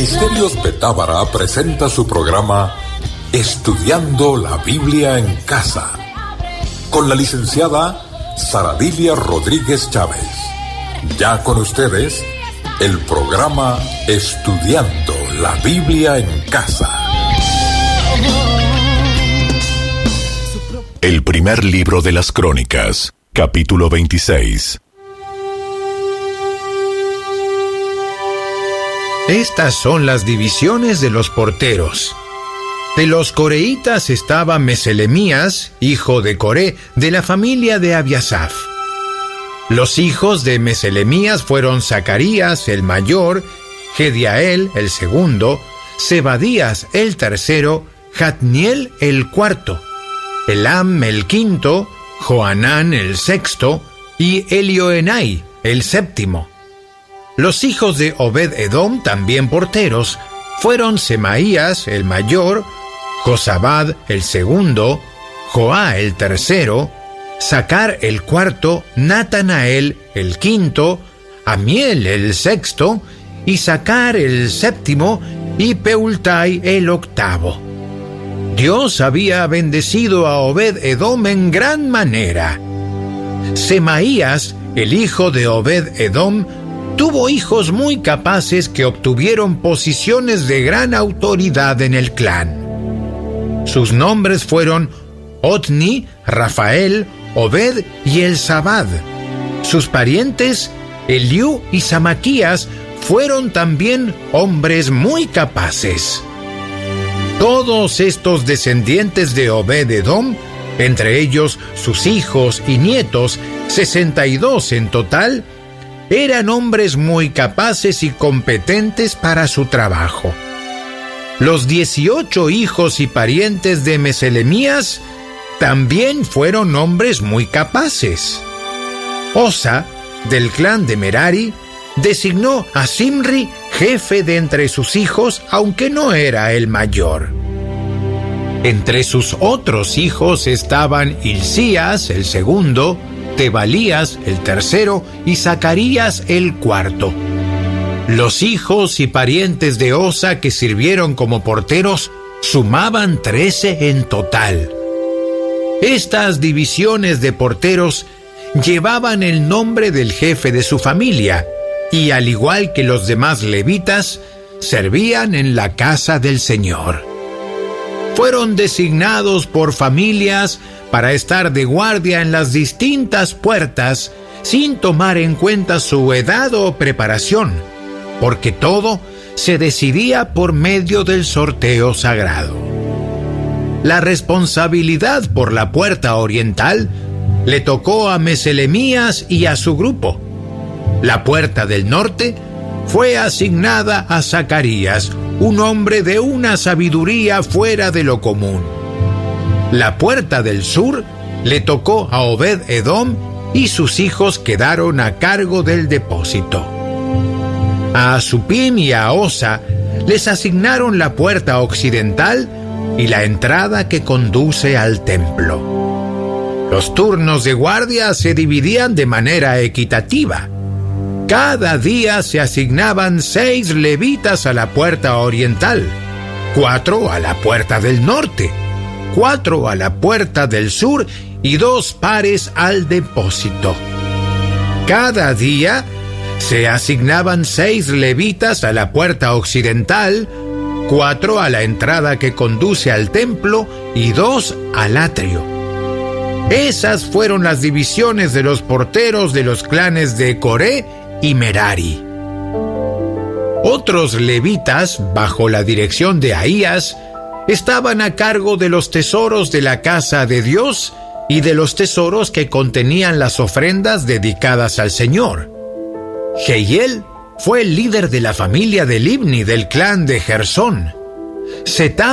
Ministerios Betábara presenta su programa Estudiando la Biblia en Casa, con la licenciada Saradilia Rodríguez Chávez. Ya con ustedes, el programa Estudiando la Biblia en Casa. El primer libro de las Crónicas, capítulo 26. Estas son las divisiones de los porteros. De los coreitas estaba Meselemías, hijo de Coré, de la familia de Abiasaf. Los hijos de Meselemías fueron Zacarías, el mayor, Gediael, el segundo, Zebadías, el tercero, Jatniel, el cuarto, Elam, el quinto, Johanán, el sexto, y Elioenai, el séptimo. Los hijos de Obed-Edom, también porteros, fueron Semaías, el mayor, Josabad, el segundo, Joá, el tercero, Sacar, el cuarto, Natanael, el quinto, Amiel, el sexto, Isacar, el séptimo, y Peultai, el octavo. Dios había bendecido a Obed-Edom en gran manera. Semaías, el hijo de Obed-Edom, tuvo hijos muy capaces que obtuvieron posiciones de gran autoridad en el clan. Sus nombres fueron Otni, Rafael, Obed y Elzabad. Sus parientes, Eliú y Samaquías, fueron también hombres muy capaces. Todos estos descendientes de Obed-Edom, entre ellos sus hijos y nietos, 62 en total, eran hombres muy capaces y competentes para su trabajo. Los 18 hijos y parientes de Meselemías también fueron hombres muy capaces. Osa, del clan de Merari, designó a Simri jefe de entre sus hijos, aunque no era el mayor. Entre sus otros hijos estaban Hilcías, el segundo, Tebalías, el tercero, y Zacarías, el cuarto. Los hijos y parientes de Osa que sirvieron como porteros sumaban 13 en total. Estas divisiones de porteros llevaban el nombre del jefe de su familia y, al igual que los demás levitas, servían en la casa del Señor. Fueron designados por familias para estar de guardia en las distintas puertas sin tomar en cuenta su edad o preparación, porque todo se decidía por medio del sorteo sagrado. La responsabilidad por la puerta oriental le tocó a Meselemías y a su grupo. La puerta del norte fue asignada a Zacarías, un hombre de una sabiduría fuera de lo común. La puerta del sur le tocó a Obed-Edom y sus hijos quedaron a cargo del depósito. A Asupim y a Osa les asignaron la puerta occidental y la entrada que conduce al templo. Los turnos de guardia se dividían de manera equitativa. Cada día se asignaban 6 levitas a la puerta oriental, 4 a la puerta del norte, 4 a la puerta del sur y 2 pares al depósito. Cada día se asignaban 6 levitas a la puerta occidental, 4 a la entrada que conduce al templo y 2 al atrio. Esas fueron las divisiones de los porteros de los clanes de Coré y Merari. Otros levitas, bajo la dirección de Ahías, estaban a cargo de los tesoros de la casa de Dios y de los tesoros que contenían las ofrendas dedicadas al Señor. Jehiel fue el líder de la familia de Libni del clan de Gersón. Setam